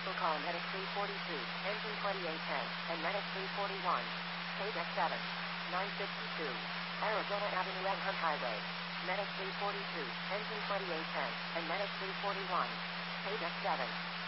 cancel call Medic 342, engine 2810, and Medic 341. Page X7. 952. Arizona Avenue at Hunt Highway. Medic 342, engine 2810, and Medic 341. Page X7.